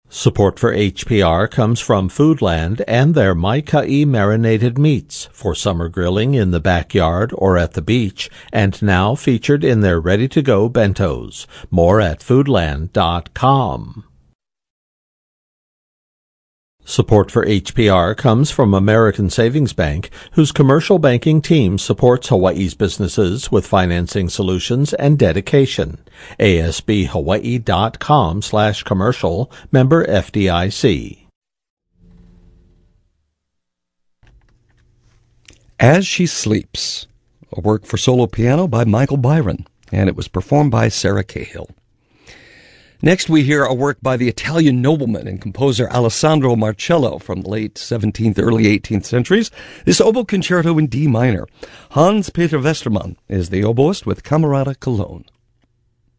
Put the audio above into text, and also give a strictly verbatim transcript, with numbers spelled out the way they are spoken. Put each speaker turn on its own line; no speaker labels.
Support for H P R comes from Foodland and their Mai Kai marinated meats for summer grilling in the backyard or at the beach, and now featured in their ready-to-go bentos. More at foodland dot com. Support for H P R comes from American Savings Bank, whose commercial banking team supports Hawaii's businesses with financing solutions and dedication. A S B Hawaii dot com slash commercial, member F D I C.
As She Sleeps, a work for solo piano by Michael Byron, and it was performed by Sarah Cahill. Next, we hear a work by the Italian nobleman and composer Alessandro Marcello from the late seventeenth, early eighteenth centuries. This oboe concerto in D minor. Hans-Peter Westermann is the oboist with Camerata Cologne.